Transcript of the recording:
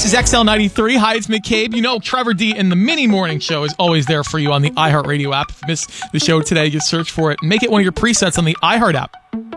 is XL93. Hi, it's McCabe. You know, Trevor D and the Mini Morning Show is always there for you on the iHeartRadio app. If you missed the show today, just search for it. Make it one of your presets on the iHeart app.